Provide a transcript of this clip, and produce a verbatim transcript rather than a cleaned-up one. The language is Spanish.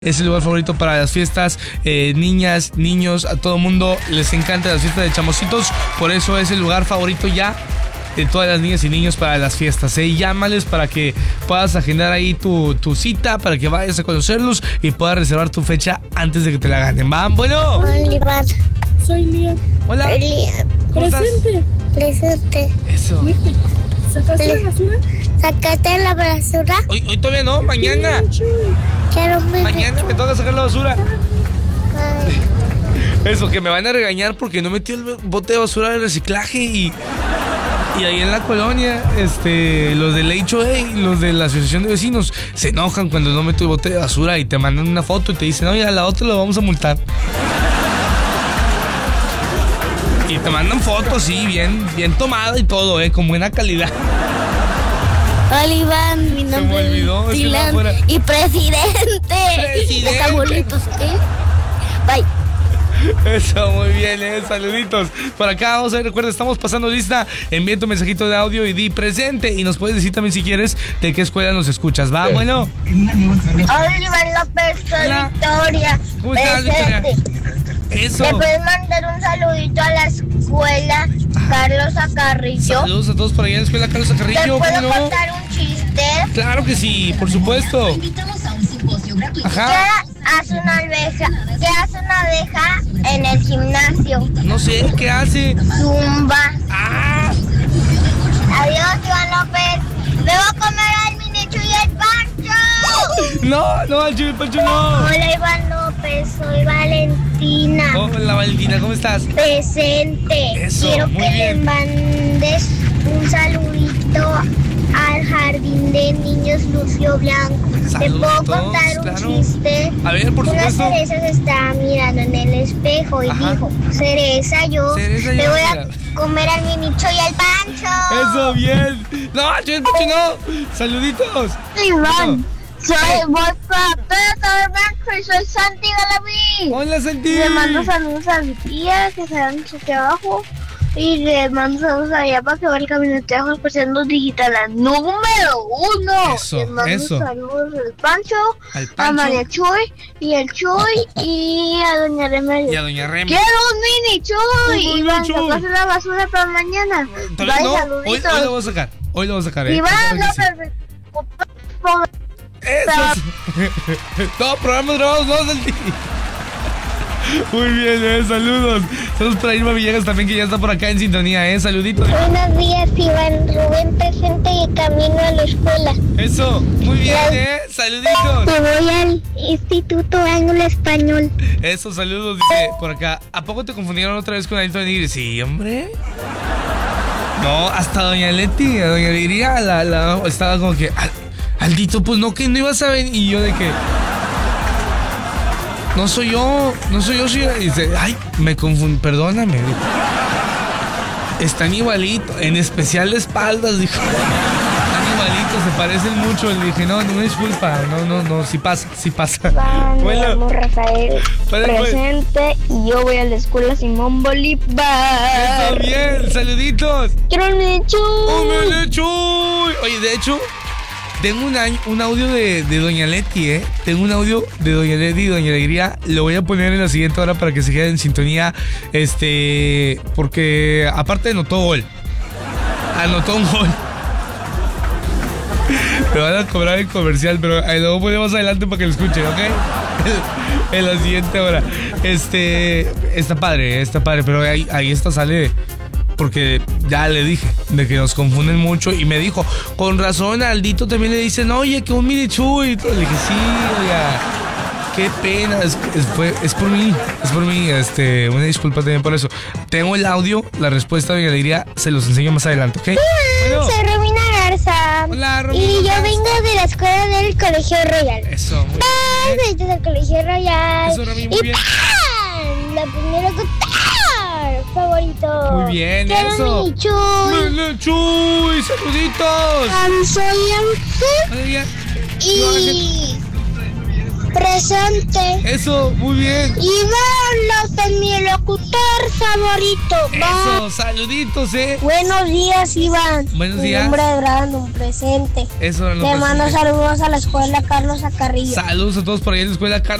Es el lugar favorito para las fiestas, eh, niñas, niños, a todo mundo les encanta las fiestas de Chamositos, por eso es el lugar favorito ya de todas las niñas y niños para las fiestas, ¿eh? Llámales para que puedas agendar ahí tu, tu cita, para que vayas a conocerlos y puedas reservar tu fecha antes de que te la ganen. ¿Van? Bueno. Hola, Iván. Soy Liam. Hola. Soy Liam. Presente. Presente. Eso. ¿Sacaste la basura? ¿Sacaste la basura? Hoy, hoy todavía no, mañana. Quiero ver. Mañana me toca sacar la basura. Ay, Eso, que me van a regañar porque no metí el bote de basura de reciclaje y... Y ahí en la colonia, este, los del H O A, los de la asociación de vecinos, se enojan cuando no meto el bote de basura y te mandan una foto y te dicen, oye, a la otra lo vamos a multar. Y te mandan fotos, sí, bien, bien tomada y todo, eh, con buena calidad. Hola, Iván. Mi Se me nombre olvidó, es es que va Dylan afuera. y presidente. Presidente. Está bonito usted. Bye. Eso, muy bien, eh, saluditos. Por acá, vamos a ver, recuerda, estamos pasando lista. Envía tu mensajito de audio y di presente. Y nos puedes decir también si quieres de qué escuela nos escuchas. Va, bueno. Hola, Iván López. Soy Hola. Victoria. ¿Cómo estás, Victoria? Eso. ¿Le puedes mandar un saludito a la escuela Carlos Acarrillo? Saludos a todos por allá en la escuela Carlos ¿Te Acarrillo. puedo ¿Cómo no? contar un chiste? Claro que sí, por supuesto. Ajá. ¿Qué hace una abeja? ¿Qué hace una abeja en el gimnasio? No sé, ¿qué hace? Zumba. ¡Ah! Adiós, Iván López. Me voy a comer al Minichu y el Pancho. No, no, al Chivo Pancho no. Hola, Iván López. Soy Valentina. Hola, Valentina, ¿cómo estás? Presente. Eso, Quiero muy que bien. le mandes un saludito al jardín de niños Lucio Blanco. ¿Te puedo Saludos, contar un claro. chiste? A ver, por Una supuesto. cereza se estaba mirando en el espejo y Ajá. dijo, cereza yo, Cereza me yo, voy mira. a comer al Minicho y al Pancho. Eso, bien. No, al Chivo Pancho no. Saluditos. Iván, soy Ay. voy para Blanco y soy Santi Galaví. Hola, Santi. Le mando saludos a mi tía que se da en su trabajo y le mando saludos a ella para que va el camino de trabajo especial digital la número uno. Eso, Le mando eso. saludos al Pancho, Al a Pancho María Chuy y el Chuy y a Doña Remedio. y a Doña Remy. quiero un mini Chuy. Un Iván, mini Chuy. ¿te la basura para mañana? Todavía Bye, no, hoy, saluditos. hoy lo voy a sacar. Hoy lo voy a sacar, eh. Iván, Claro que sí. López, por- Eso. es- Todos programas grabados, no, Santi. Muy bien, eh, saludos. Saludos para Irma Villegas también, que ya está por acá en sintonía, eh. Saluditos. Buenos días, Iván. Rubén presente y camino a la escuela. Eso, muy bien, eh. Saluditos. Me voy al Instituto Ángulo Español. Eso, saludos, dice por acá. ¿A poco te confundieron otra vez con Alito de Nigris? Sí, hombre. No, hasta Doña Leti, a Doña Liria, la, la, estaba como que, "Al- Aldito, pues no, que no ibas a ver. Y yo de que, no soy yo, no soy yo, soy yo. Y dice, ay, me confundí, perdóname. Dijo. Están igualitos, en especial de espaldas, dijo. Están igualitos, se parecen mucho. Le dije, no, no me disculpa, no, no, no, sí pasa, sí pasa. Me Bueno, llamo Rafael, Vale, pues. presente, y yo voy a la escuela Simón Bolívar. eso, bien, saluditos. Quiero el Minichu. ¡Oh, me le chuy! Oye, de hecho, tengo un, año- un audio de, de Doña Leti, ¿eh? Tengo un audio de Doña Leti y Doña Alegría. Lo voy a poner en la siguiente hora para que se queden en sintonía. Este. Porque aparte anotó gol. Anotó un gol. Me van a cobrar el comercial, pero ahí lo voy a poner más adelante para que lo escuchen, ¿ok? En la siguiente hora. Este. Está padre, eh, está padre, pero ahí, ahí está, sale. Porque ya le dije de que nos confunden mucho y me dijo, con razón a Aldito también le dicen, oye, que un mini chuy. Le dije, sí, oiga, qué pena, es, es, fue- es por mí, es por mí, este, una disculpa también por eso. Tengo el audio, la respuesta de mi alegría, se los enseño más adelante, ¿ok? Bueno, Soy Romina Garza. Hola, Romina Y yo Garza. vengo de la escuela del Colegio Royal. eso, muy ¡Pam! bien. Soy del Colegio Royal. Eso, Romy, muy y bien. ¡pam! La primera guitarra favorito. Muy bien, Quiero eso. un mini Chuy. Mini chuy, saluditos. Am, Soy Ángel Alegría. y presente. Eso, muy bien. Iván López, mi locutor favorito. Va. Eso, saluditos, eh. Buenos días, Iván. Buenos Mi días. nombre es Brandon, presente. Eso, no Le mando saludos a la escuela Carlos Acarrillo. Saludos a todos por ahí en la escuela Carlos